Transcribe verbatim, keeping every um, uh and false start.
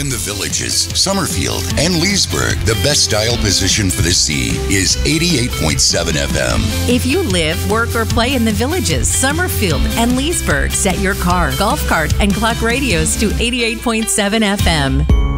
in the Villages, Summerfield, and Leesburg, the best dial position for the sea is eighty-eight point seven F M. If you live, work, or play in the Villages, Summerfield, and Leesburg, set your car, golf cart, and clock radios to eighty-eight point seven F M.